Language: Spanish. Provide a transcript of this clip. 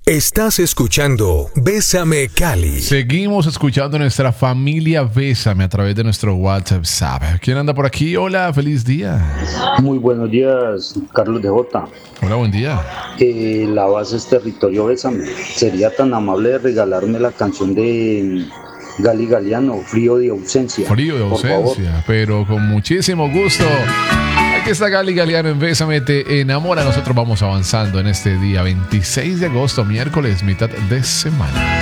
Estás escuchando Bésame Cali. Seguimos escuchando nuestra familia Bésame a través de nuestro WhatsApp. ¿Quién anda por aquí? Hola, feliz día. Muy buenos días, Carlos de Jota. Hola, buen día. La base es Territorio Bésame. ¿Sería tan amable de regalarme la canción de Gali Galiano, Frío de Ausencia? Frío de ausencia, pero con muchísimo gusto. Aquí está Gali Galiano en Bésame Te Enamora. Nosotros vamos avanzando en este día 26 de agosto, miércoles, mitad de semana.